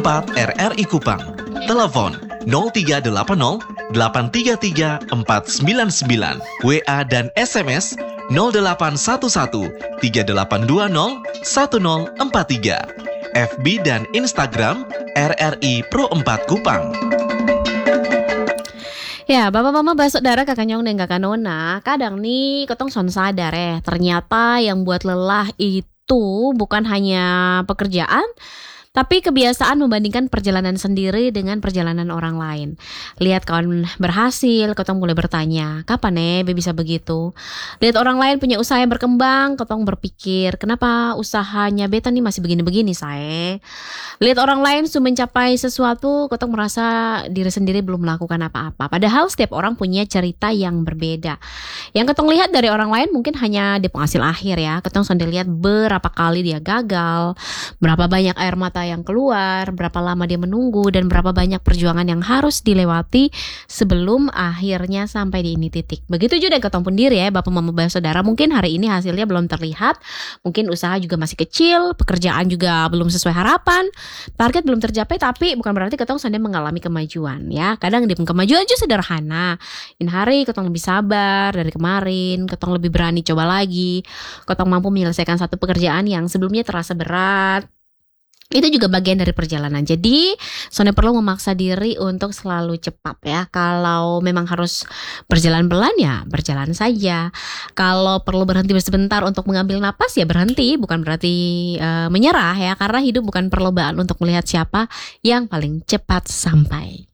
4 RRI Kupang. Telepon 0380 833 499. WA dan SMS 0811 3820 1043. FB dan Instagram RRI Pro 4 Kupang. Ya, Bapak Mama Bapak Saudara Kakak Nyong dan Kakak Nona, kadang nih ketong son sadar ternyata yang buat lelah itu bukan hanya pekerjaan, tapi kebiasaan membandingkan perjalanan sendiri dengan perjalanan orang lain. Lihat kawan berhasil, ketong mulai bertanya, kapan bisa begitu? Lihat orang lain punya usaha yang berkembang, ketong berpikir, kenapa usahanya beta nih masih begini-begini saya? Lihat orang lain sudah mencapai sesuatu, ketong merasa diri sendiri belum melakukan apa-apa. Padahal setiap orang punya cerita yang berbeda. Yang ketong lihat dari orang lain mungkin hanya di penghasil akhir ya. Ketong sudah lihat berapa kali dia gagal, berapa banyak air mata yang keluar, berapa lama dia menunggu, dan berapa banyak perjuangan yang harus dilewati sebelum akhirnya sampai di ini titik. Begitu juga ketong pun diri ya, Bapak Mama Bapak Saudara, mungkin hari ini hasilnya belum terlihat, mungkin usaha juga masih kecil, pekerjaan juga belum sesuai harapan, target belum tercapai, tapi bukan berarti ketong sedang mengalami kemajuan ya. Kadang di kemajuan itu sederhana. Ini hari ketong lebih sabar dari kemarin, ketong lebih berani coba lagi, ketong mampu menyelesaikan satu pekerjaan yang sebelumnya terasa berat. Itu juga bagian dari perjalanan. Jadi Sonde perlu memaksa diri untuk selalu cepat ya. Kalau memang harus berjalan pelan ya berjalan saja. Kalau perlu berhenti sebentar untuk mengambil napas ya berhenti. Bukan berarti menyerah ya. Karena hidup bukan perlombaan untuk melihat siapa yang paling cepat sampai.